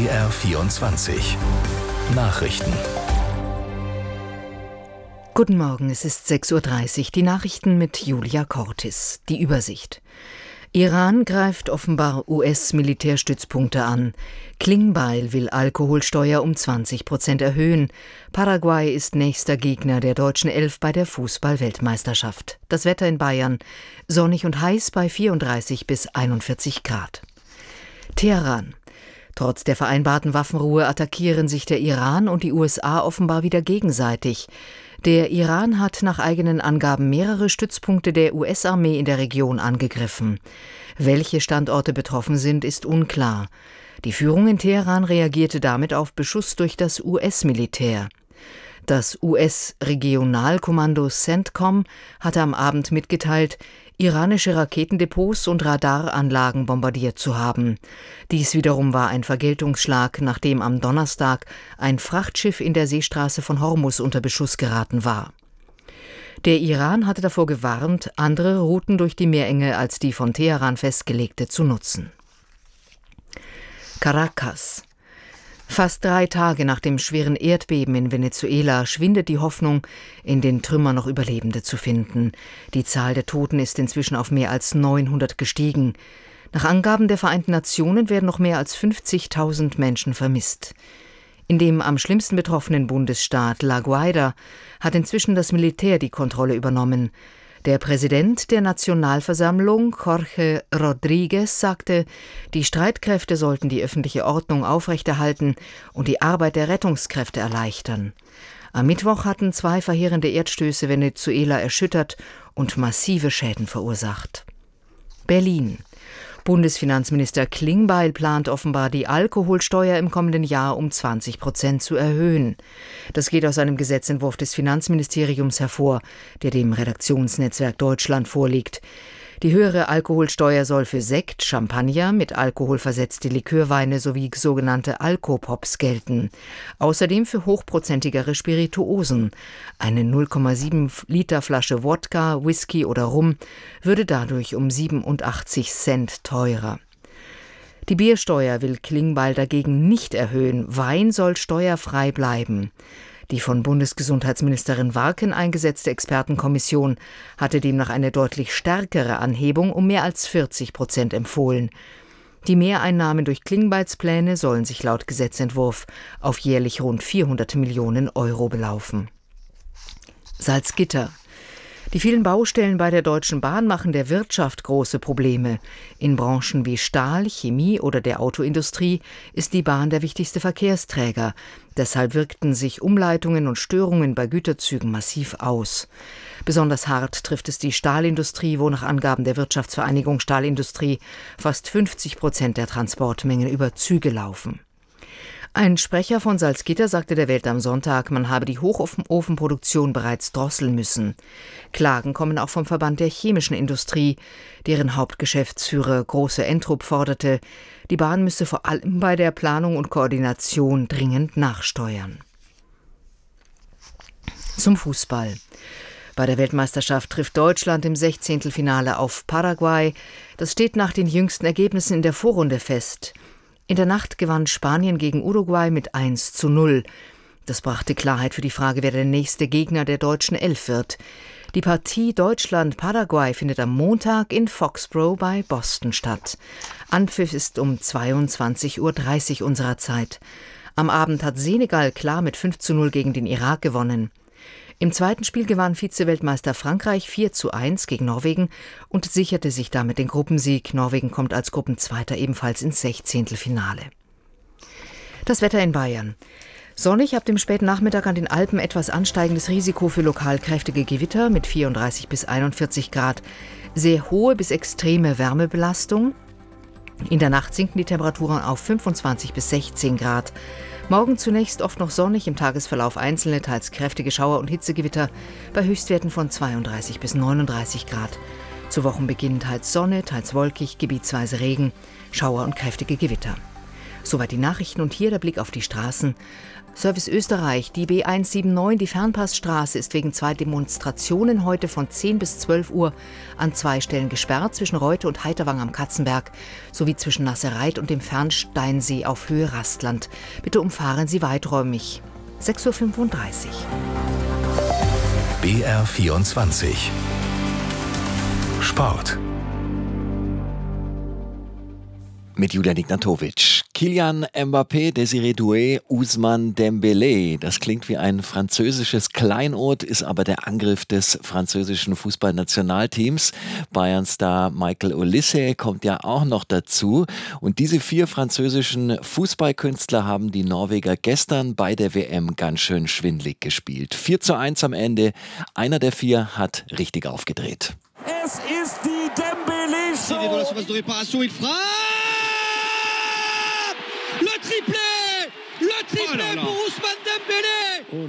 BR24 Nachrichten. Guten Morgen, es ist 6:30 Uhr. Die Nachrichten mit Julia Cortis. Die Übersicht. Iran greift offenbar US-Militärstützpunkte an. Klingbeil will Alkoholsteuer um 20% erhöhen. Paraguay ist nächster Gegner der deutschen Elf bei der Fußball-Weltmeisterschaft. Das Wetter in Bayern: sonnig und heiß bei 34 bis 41 Grad. Teheran. Trotz der vereinbarten Waffenruhe attackieren sich der Iran und die USA offenbar wieder gegenseitig. Der Iran hat nach eigenen Angaben mehrere Stützpunkte der US-Armee in der Region angegriffen. Welche Standorte betroffen sind, ist unklar. Die Führung in Teheran reagierte damit auf Beschuss durch das US-Militär. Das US-Regionalkommando CENTCOM hatte am Abend mitgeteilt, iranische Raketendepots und Radaranlagen bombardiert zu haben. Dies wiederum war ein Vergeltungsschlag, nachdem am Donnerstag ein Frachtschiff in der Seestraße von Hormuz unter Beschuss geraten war. Der Iran hatte davor gewarnt, andere Routen durch die Meerenge als die von Teheran festgelegte zu nutzen. Caracas. Fast 3 Tage nach dem schweren Erdbeben in Venezuela schwindet die Hoffnung, in den Trümmern noch Überlebende zu finden. Die Zahl der Toten ist inzwischen auf mehr als 900 gestiegen. Nach Angaben der Vereinten Nationen werden noch mehr als 50.000 Menschen vermisst. In dem am schlimmsten betroffenen Bundesstaat La Guaira hat inzwischen das Militär die Kontrolle übernommen. Der Präsident der Nationalversammlung, Jorge Rodríguez, sagte, die Streitkräfte sollten die öffentliche Ordnung aufrechterhalten und die Arbeit der Rettungskräfte erleichtern. Am Mittwoch hatten 2 verheerende Erdstöße Venezuela erschüttert und massive Schäden verursacht. Berlin. Bundesfinanzminister Klingbeil plant offenbar, die Alkoholsteuer im kommenden Jahr um 20% zu erhöhen. Das geht aus einem Gesetzentwurf des Finanzministeriums hervor, der dem Redaktionsnetzwerk Deutschland vorliegt. Die höhere Alkoholsteuer soll für Sekt, Champagner, mit Alkohol versetzte Likörweine sowie sogenannte Alkopops gelten. Außerdem für hochprozentigere Spirituosen. Eine 0,7 Liter Flasche Wodka, Whisky oder Rum würde dadurch um 87 Cent teurer. Die Biersteuer will Klingbeil dagegen nicht erhöhen. Wein soll steuerfrei bleiben. Die von Bundesgesundheitsministerin Warken eingesetzte Expertenkommission hatte demnach eine deutlich stärkere Anhebung um mehr als 40% empfohlen. Die Mehreinnahmen durch Klingbeils Pläne sollen sich laut Gesetzentwurf auf jährlich rund 400 Millionen Euro belaufen. Salzgitter. Die vielen Baustellen bei der Deutschen Bahn machen der Wirtschaft große Probleme. In Branchen wie Stahl, Chemie oder der Autoindustrie ist die Bahn der wichtigste Verkehrsträger. Deshalb wirkten sich Umleitungen und Störungen bei Güterzügen massiv aus. Besonders hart trifft es die Stahlindustrie, wo nach Angaben der Wirtschaftsvereinigung Stahlindustrie fast 50% der Transportmengen über Züge laufen. Ein Sprecher von Salzgitter sagte der Welt am Sonntag, man habe die Hochofenproduktion bereits drosseln müssen. Klagen kommen auch vom Verband der chemischen Industrie, deren Hauptgeschäftsführer Große Entrup forderte, die Bahn müsse vor allem bei der Planung und Koordination dringend nachsteuern. Zum Fußball. Bei der Weltmeisterschaft trifft Deutschland im 16. Finale auf Paraguay. Das steht nach den jüngsten Ergebnissen in der Vorrunde fest. In der Nacht gewann Spanien gegen Uruguay mit 1:0. Das brachte Klarheit für die Frage, wer der nächste Gegner der deutschen Elf wird. Die Partie Deutschland-Paraguay findet am Montag in Foxborough bei Boston statt. Anpfiff ist um 22:30 Uhr unserer Zeit. Am Abend hat Senegal klar mit 5:0 gegen den Irak gewonnen. Im zweiten Spiel gewann Vize-Weltmeister Frankreich 4:1 gegen Norwegen und sicherte sich damit den Gruppensieg. Norwegen kommt als Gruppenzweiter ebenfalls ins 16. Finale. Das Wetter in Bayern. Sonnig, ab dem späten Nachmittag an den Alpen etwas ansteigendes Risiko für lokal kräftige Gewitter mit 34 bis 41 Grad. Sehr hohe bis extreme Wärmebelastung. In der Nacht sinken die Temperaturen auf 25 bis 16 Grad. Morgen zunächst oft noch sonnig, im Tagesverlauf einzelne, teils kräftige Schauer und Hitzegewitter bei Höchstwerten von 32 bis 39 Grad. Zu Wochenbeginn teils Sonne, teils wolkig, gebietsweise Regen, Schauer und kräftige Gewitter. Soweit die Nachrichten und hier der Blick auf die Straßen. Service Österreich, die B179, die Fernpassstraße, ist wegen 2 Demonstrationen heute von 10 bis 12 Uhr an 2 Stellen gesperrt, zwischen Reute und Heiterwang am Katzenberg, sowie zwischen Nassereit und dem Fernsteinsee auf Höhe Rastland. Bitte umfahren Sie weiträumig. 6.35 Uhr. BR24 Sport. Mit Julian Ignatovic. Kylian Mbappé, Désiré Doué, Ousmane Dembélé. Das klingt wie ein französisches Kleinod, ist aber der Angriff des französischen Fußballnationalteams. Bayern-Star Michael Olise kommt ja auch noch dazu. Und diese 4 französischen Fußballkünstler haben die Norweger gestern bei der WM ganz schön schwindlig gespielt. 4:1 am Ende. Einer der 4 hat richtig aufgedreht. Es ist die Dembélé-Show. Le triplé pour Ousmane Dembélé.